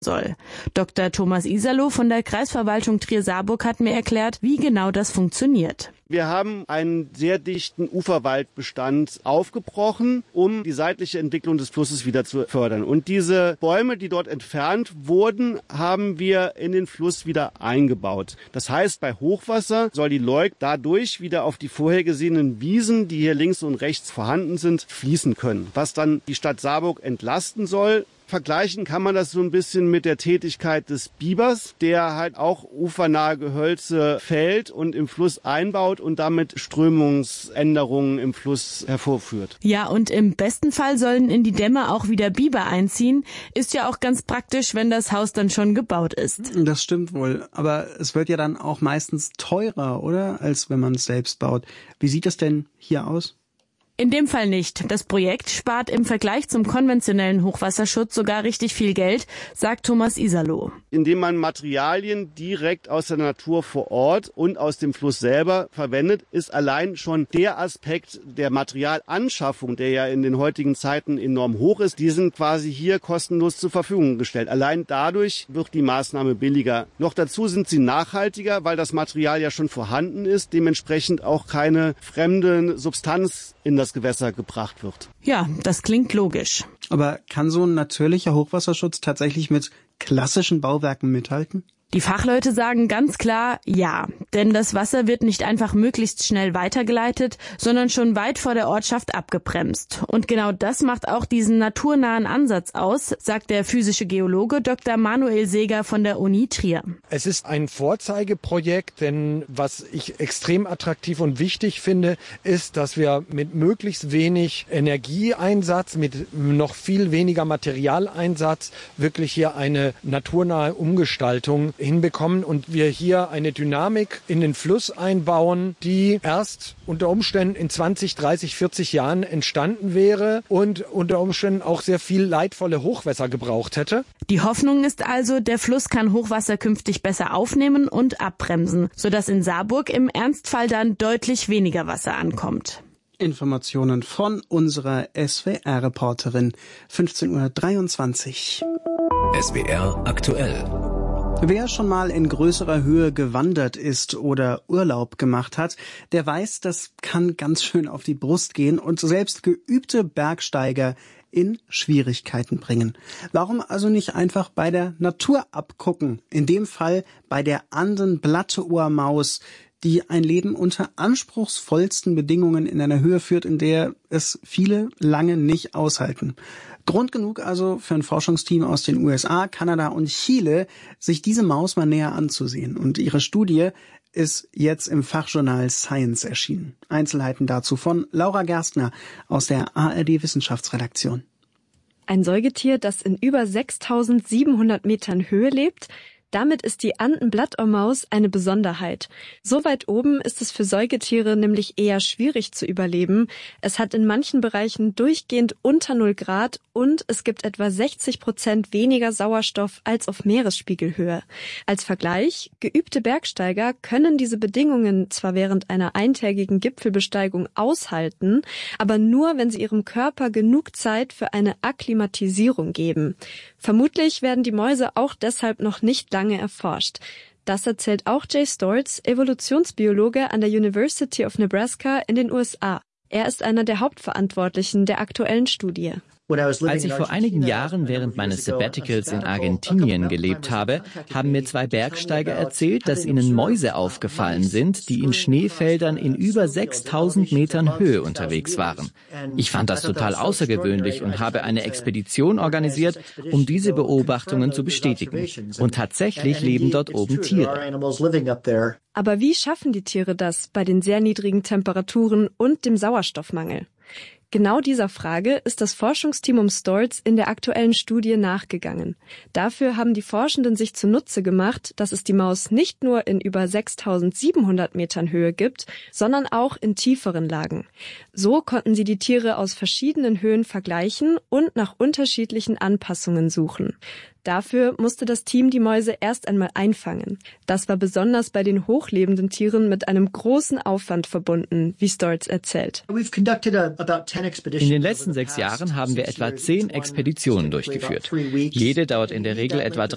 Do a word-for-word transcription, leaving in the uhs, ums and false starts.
soll. Doktor Thomas Iserloh von der Kreisverwaltung Trier-Saarburg hat mir erklärt, wie genau das funktioniert. Wir haben einen sehr dichten Uferwaldbestand aufgebrochen, um die seitliche Entwicklung des Flusses wieder zu fördern. Und diese Bäume, die dort entfernt wurden, haben wir in den Fluss wieder eingebaut. Das heißt, bei Hochwasser soll die Leuk dadurch wieder auf die vorher gesehenen Wiesen, die hier links und rechts vorhanden sind, fließen können. Was dann die Stadt Saarburg entlasten soll. Vergleichen kann man das so ein bisschen mit der Tätigkeit des Bibers, der halt auch ufernahe Gehölze fällt und im Fluss einbaut und damit Strömungsänderungen im Fluss hervorführt. Ja, und im besten Fall sollen in die Dämme auch wieder Biber einziehen. Ist ja auch ganz praktisch, wenn das Haus dann schon gebaut ist. Das stimmt wohl, aber es wird ja dann auch meistens teurer, oder? Als wenn man es selbst baut. Wie sieht das denn hier aus? In dem Fall nicht. Das Projekt spart im Vergleich zum konventionellen Hochwasserschutz sogar richtig viel Geld, sagt Thomas Iserloh. Indem man Materialien direkt aus der Natur vor Ort und aus dem Fluss selber verwendet, ist allein schon der Aspekt der Materialanschaffung, der ja in den heutigen Zeiten enorm hoch ist, die sind quasi hier kostenlos zur Verfügung gestellt. Allein dadurch wird die Maßnahme billiger. Noch dazu sind sie nachhaltiger, weil das Material ja schon vorhanden ist, dementsprechend auch keine fremde Substanz in das Gewässer gebracht wird. Ja, das klingt logisch. Aber kann so ein natürlicher Hochwasserschutz tatsächlich mit klassischen Bauwerken mithalten? Die Fachleute sagen ganz klar ja, denn das Wasser wird nicht einfach möglichst schnell weitergeleitet, sondern schon weit vor der Ortschaft abgebremst. Und genau das macht auch diesen naturnahen Ansatz aus, sagt der physische Geologe Doktor Manuel Seeger von der Uni Trier. Es ist ein Vorzeigeprojekt, denn was ich extrem attraktiv und wichtig finde, ist, dass wir mit möglichst wenig Energieeinsatz, mit noch viel weniger Materialeinsatz wirklich hier eine naturnahe Umgestaltung hinbekommen und wir hier eine Dynamik in den Fluss einbauen, die erst unter Umständen in zwanzig, dreißig, vierzig Jahren entstanden wäre und unter Umständen auch sehr viel leidvolle Hochwässer gebraucht hätte. Die Hoffnung ist also, der Fluss kann Hochwasser künftig besser aufnehmen und abbremsen, sodass in Saarburg im Ernstfall dann deutlich weniger Wasser ankommt. Informationen von unserer S W R-Reporterin, fünfzehn Uhr dreiundzwanzig. S W R aktuell. Wer schon mal in größerer Höhe gewandert ist oder Urlaub gemacht hat, der weiß, das kann ganz schön auf die Brust gehen und selbst geübte Bergsteiger in Schwierigkeiten bringen. Warum also nicht einfach bei der Natur abgucken? In dem Fall bei der Anden-Blatteohrmaus, die ein Leben unter anspruchsvollsten Bedingungen in einer Höhe führt, in der es viele lange nicht aushalten. Grund genug also für ein Forschungsteam aus den U S A, Kanada und Chile, sich diese Maus mal näher anzusehen. Und ihre Studie ist jetzt im Fachjournal Science erschienen. Einzelheiten dazu von Laura Gerstner aus der A R D-Wissenschaftsredaktion. Ein Säugetier, das in über sechstausendsiebenhundert Metern Höhe lebt. Damit ist die Anden-Blattohrmaus eine Besonderheit. So weit oben ist es für Säugetiere nämlich eher schwierig zu überleben. Es hat in manchen Bereichen durchgehend unter null Grad und es gibt etwa sechzig Prozent weniger Sauerstoff als auf Meeresspiegelhöhe. Als Vergleich, geübte Bergsteiger können diese Bedingungen zwar während einer eintägigen Gipfelbesteigung aushalten, aber nur, wenn sie ihrem Körper genug Zeit für eine Akklimatisierung geben. Vermutlich werden die Mäuse auch deshalb noch nicht lange erforscht. Das erzählt auch Jay Storz, Evolutionsbiologe an der University of Nebraska in den U S A. Er ist einer der Hauptverantwortlichen der aktuellen Studie. Als ich vor einigen Jahren während meines Sabbaticals in Argentinien gelebt habe, haben mir zwei Bergsteiger erzählt, dass ihnen Mäuse aufgefallen sind, die in Schneefeldern in über sechstausend Metern Höhe unterwegs waren. Ich fand das total außergewöhnlich und habe eine Expedition organisiert, um diese Beobachtungen zu bestätigen. Und tatsächlich leben dort oben Tiere. Aber wie schaffen die Tiere das bei den sehr niedrigen Temperaturen und dem Sauerstoffmangel? Genau dieser Frage ist das Forschungsteam um Storz in der aktuellen Studie nachgegangen. Dafür haben die Forschenden sich zunutze gemacht, dass es die Maus nicht nur in über sechstausendsiebenhundert Metern Höhe gibt, sondern auch in tieferen Lagen. So konnten sie die Tiere aus verschiedenen Höhen vergleichen und nach unterschiedlichen Anpassungen suchen. Dafür musste das Team die Mäuse erst einmal einfangen. Das war besonders bei den hochlebenden Tieren mit einem großen Aufwand verbunden, wie Storz erzählt. In den letzten sechs Jahren haben wir etwa zehn Expeditionen durchgeführt. Jede dauert in der Regel etwa